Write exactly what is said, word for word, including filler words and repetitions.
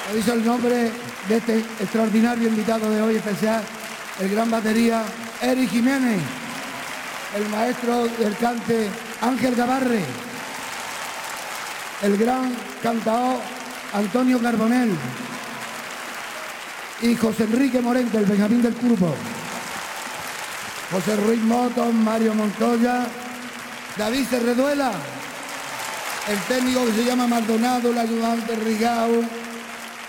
Aviso el nombre de este extraordinario invitado de hoy especial, el gran batería Eric Jiménez, el maestro del cante Ángel Gabarre, el gran cantador Antonio Carbonell y José Enrique Morente, el Benjamín del Grupo, José Ruiz Motos, Mario Montoya, David Serreduela, el técnico que se llama Maldonado, el ayudante Rigao,